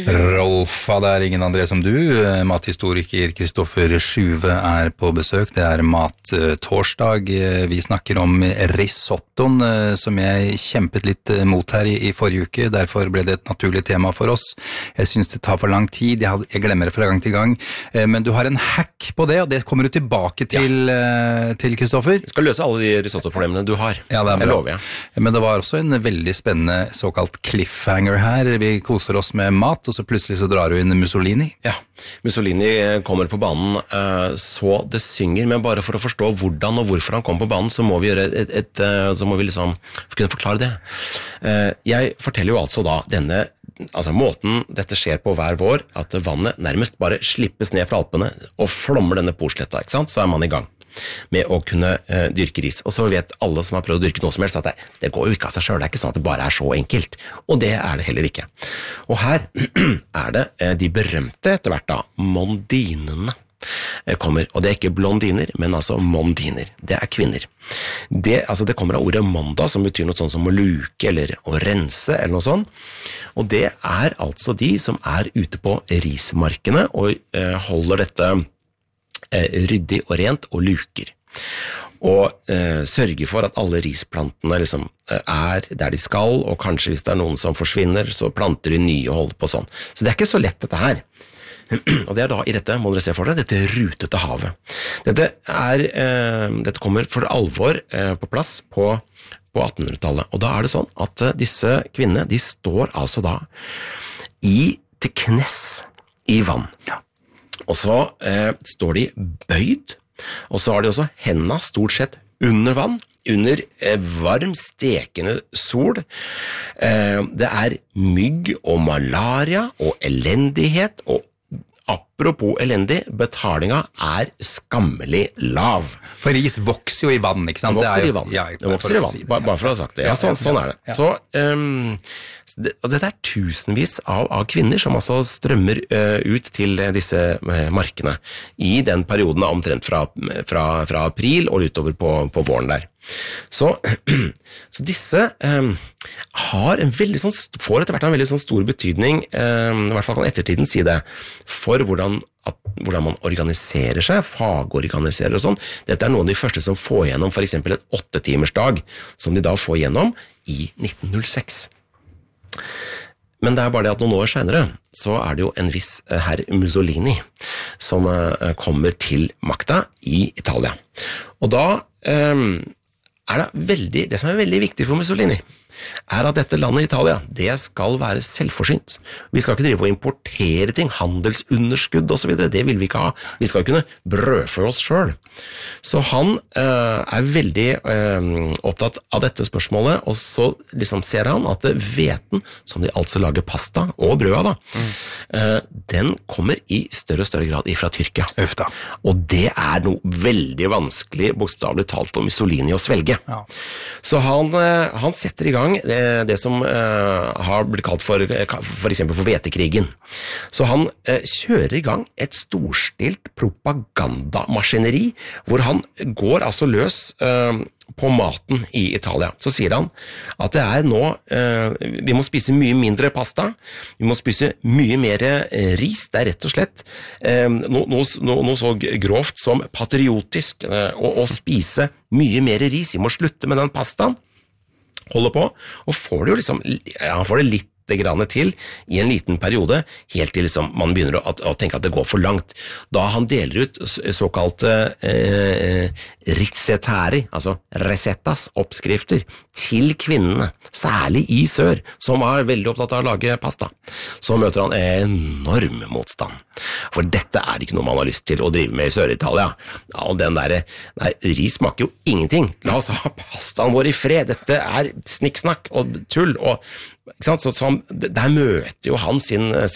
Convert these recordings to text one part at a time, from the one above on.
Rolfa, det ingen andre som du. Mathistoriker Kristoffer Sjuve på besøk. Det mattorsdag. Vi snakker om risottoen, som jeg kjempet litt mot her i forrige uke. Derfor ble det et naturlig tema for oss. Jeg synes det tar for lang tid. Jeg glemmer det fra gang til gang. Men du har en hack på det, og det kommer du tilbake til Kristoffer. Jeg skal løse alle de risottoproblemene du har. Ja, det jeg lover, ja. Men det var også en veldig spennende såkalt cliffhanger her. Vi koser oss med mat, og så plutselig så drar du inn Mussolini. Ja, Mussolini kommer på banen så det synger, men bare for å forstå hvordan og hvorfor han kom på banen, så må vi gjøre så må vi liksom kunne forklare det. Jeg forteller jo altså da måten dette skjer på hver vår, at vannet nærmest bare slippes ned fra Alpene og flommer denne Porsletta, ikke sant? Så man i gang med å kunne dyrke ris. Og så vet alle som har prøvd å dyrke noe som helst at det går jo ikke av seg selv, det ikke sånn at det bare så enkelt. Og det det heller ikke. Og her det de berømte etter hvert da, mondinene kommer, og det ikke blondiner, men altså mondiner. Det kvinner. Det kommer av ordet monda, som betyr noe sånn som å luke eller å rense eller noe sånt. Og det altså de som ute på rismarkene og holder dette ryddig og rent og luker. Og sørger for at alle risplantene liksom der de skal, og kanskje hvis det noen som forsvinner, så planter de nye og holder på sånn. Så det ikke så lett dette her. Og det da i dette, må dere se for dere, dette rutete havet. Dette kommer for alvor på plass på 1800-tallet. Og da det sånn at disse kvinnene, de står altså da til knes i vann. Ja. Og så står de bøyd, og så har de også hendene stort sett under vann, under varm, stekende sol. Det mygg og malaria og elendighet, og apropos elendig, betalinga skammelig lav. For ris vokser jo i vann, ikke sant? Det vokser i vann, det vokser i vann, bare for å ha sagt det. Ja, sånn det. Ja. Så, og dette tusenvis av kvinner som altså strømmer ut til disse markene i den perioden omtrent fra april og utover på våren der. Så disse har får etter hvert en veldig sånn stor betydning, i hvert fall kan ettertiden si det, for hvordan man organiserer seg, fagorganiserer og sånn. Dette noen av de første som får gjennom for eksempel en 8-timersdag, som de da får gjennom i 1906. Men det bare det at noen år senere, så det jo en viss herr Mussolini som kommer til makta i Italia. Og da det som veldig viktig for Mussolini, at dette landet Italia, det skal være selvforsynt. Vi skal ikke drive og importere ting, handelsunderskudd og så videre, det vil vi ikke ha. Vi skal kunne brødfø oss selv. Så han veldig opptatt av dette spørsmålet, og så liksom ser han at hveten, som de altså lager pasta og brød da, den kommer i større og større grad fra Tyrkia. Øfta. Og det noe veldig vanskelig, bokstavelig talt for Mussolini å svelge. Ja. Så han setter i gang det som har blitt kalt for eksempel for vetekrigen. Så han kjører i gang et storstilt propagandamaskineri, hvor han går altså løs på maten i Italia. Så sier han at det nå, vi må spise mye mindre pasta, vi må spise mye mer ris, det rett og slett noe så grovt som patriotisk å spise mye mer ris, vi må slutte med den pastaen, holde på, og får det jo liksom, han får det litt grann til i en liten periode, helt til liksom man begynner å tenke at det går for langt. Da han deler ut såkalte rizzetari, altså resettas, oppskrifter, til kvinnene, særlig i sør, som veldig opptatt av å lage pasta, så møter han enorm motstand. For dette ikke noe man har lyst til å drive med i Sør-Italia. Og den ris smaker jo ingenting. La oss ha pastaen vår i fred. Dette snikksnakk og tull, og ikke sant? Så der møter jo han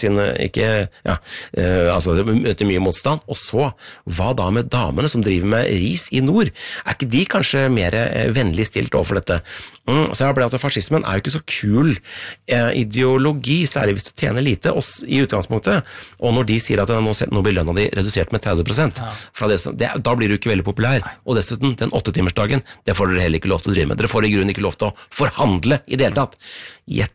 møter mye motstand. Og så, hva da med damene som driver med ris i nord? Ikke de kanskje mer vennlig stilt overfor dette? Så jeg ble at fascismen jo ikke så kul ideologi, særlig hvis du tjener lite i utgangspunktet, og når de sier at nå blir lønna di redusert med 30%, da blir du ikke veldig populær, og dessuten, den 8-timersdagen, det får dere heller ikke lov til å drive med, dere får i grunnen ikke lov til å forhandle i det hele tatt. Gjett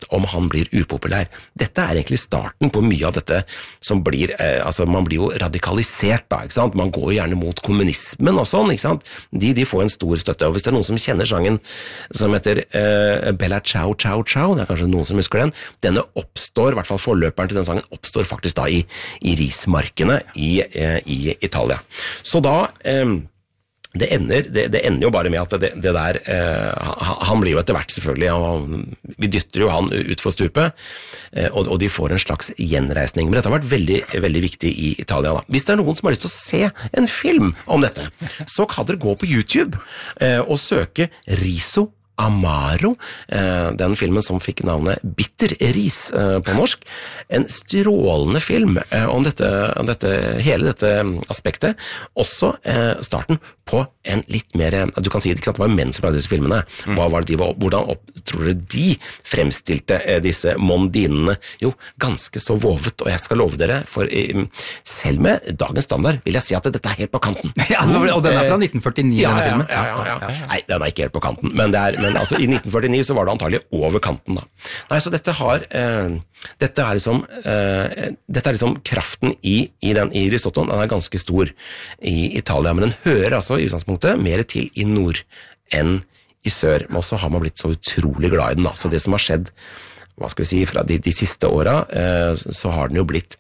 uansett om han blir upopulær. Dette egentlig starten på mye av dette som blir, man blir jo radikalisert da, ikke sant? Man går jo gjerne mot kommunismen og sånn, ikke sant? De får en stor støtte, og hvis det noen som kjenner sangen som heter Bella Ciao Ciao Ciao, det kanskje noen som husker den, denne oppstår, i hvert fall forløperen til den sangen, oppstår faktisk da i rismarkene i Italia. Så da, det ender jo bare med at det der, han blir jo etter hvert selvfølgelig, vi dytter jo han ut for stupet, og de får en slags gjenreisning. Men dette har vært veldig, veldig viktig i Italia da. Hvis det noen som har lyst til å se en film om dette, så kan dere gå på YouTube og søke Riso Amaro, den filmen som fikk navnet Bitter Ris på norsk. En strålende film om hele dette aspektet. Også starten på en litt mer, du kan si det, ikke sant, det var menn som lagde disse filmene. Hvordan tror dere de fremstilte disse mondinene? Jo, ganske så vovet, og jeg skal love dere, for selv med dagens standard vil jeg si at dette helt på kanten. Ja, og den fra 1949, denne filmen. Ja. Nei, den ikke helt på kanten, men altså, i 1949 så var det antagelig over kanten da. Nei, så dette er liksom kraften i risottoen, den ganske stor i Italia, men den hører altså i utgangspunktet mer til i nord enn i sør, men også har man blitt så utrolig glad i den da. Så det som har skjedd, hva skal vi si, fra de siste årene, så har den jo blitt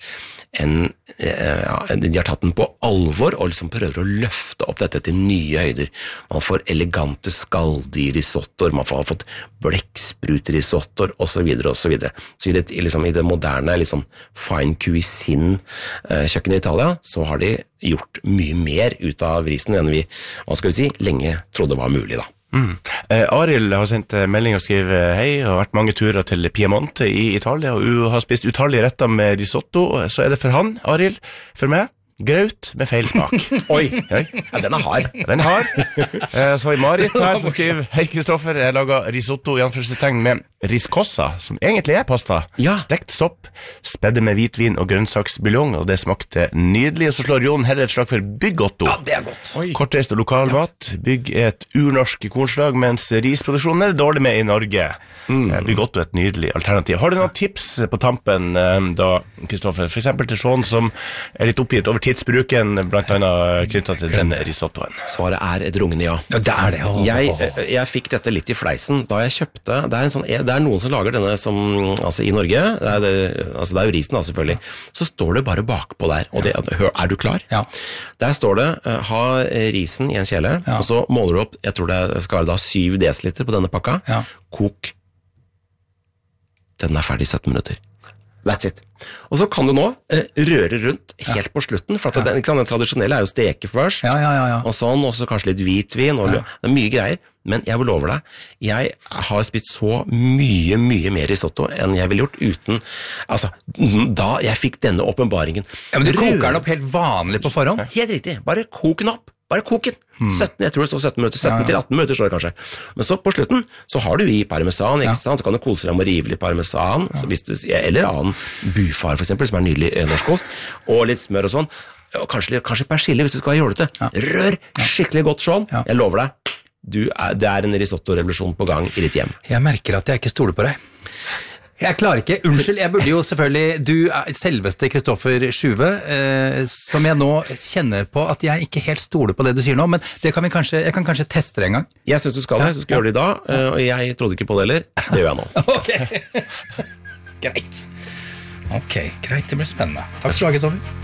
de har tatt den på alvor og liksom prøver å løfte opp dette til nye høyder. Man får elegante skalldyr-risottoer, man har fått blekkspruter-risottoer, og så videre, og så videre. Så i det moderne fine cuisine-kjøkkenet i Italia, så har de gjort mye mer ut av risen enn vi, hva skal vi si, lenge trodde var mulig da. Arild har sendt melding og skriver hei, og har vært mange turer til Piemonte i Italia, og har spist utallige retter med risotto. Så det for han, Arild, for meg graut med feil smak. Oi, ja, den hard. Så har vi Marit her som skriver hei Kristoffer, jeg laget risotto i anførselstegn med riscossa, som egentlig pasta. Ja. Stekt sopp, spedde med hvitvin og grønnsaksbuljong, og det smakte nydelig. Og så slår Jon heller et slag for Byggotto. Ja, det godt. Kortreist og lokal mat. Bygg et urnorsk kornslag, mens risproduksjonen dårlig med i Norge. Byggotto et nydelig alternativ. Har du noen tips på tampen da, Kristoffer? For eksempel til Sean som litt oppgitt over tidsbruken, blant annet knyttet til den risottoen. Svaret et rungende ja. Ja, det det. Jeg fikk dette litt i fleisen da jeg kjøpte, det noen som lager denne som, altså i Norge, det er jo risen da selvfølgelig, så står det bare bakpå der, og du klar? Ja. Der står det, ha risen i en kjele, og så måler du opp, jeg tror det skal være da 7 desiliter på denne pakka, kok, den ferdig i 17 minutter. That's it. Og så kan du nå røre rundt helt på slutten, for at den tradisjonelle jo steke først, og sånn, og så kanskje litt hvitvin, og det mye greier, men jeg vil love deg, jeg har spist så mye mer risotto enn jeg ville gjort uten, altså, da jeg fikk denne åpenbaringen. Ja, men du koker den opp helt vanlig på forhånd? Helt riktig, bare kok den opp. Bare kok den. 17, jeg tror det står 17 minutter, 17 til 18 minutter står det kanskje. Men så på slutten, så har du i parmesan, ikke sant? Så kan du kose deg med rivelig parmesan, eller annen bufar for eksempel, som nydelig norsk ost, og litt smør og sånn, og kanskje persille hvis du skal gjøre det til. Rør skikkelig godt sånn, jeg lover deg, det en risotto-revolusjon på gang i ditt hjem. Jeg merker at jeg ikke stoler på deg. Jeg klarer ikke, unnskyld, jeg burde jo selvfølgelig, du selveste Kristoffer Sjuve, som jeg nå kjenner på at jeg ikke helt stoler på det du sier nå, men jeg kan kanskje teste det en gang. Jeg synes du skal det, så skal jeg gjøre det i dag, og jeg trodde ikke på det heller, det gjør jeg nå. Ok, greit. Ok, greit, det blir spennende. Takk skal du ha, Kristoffer.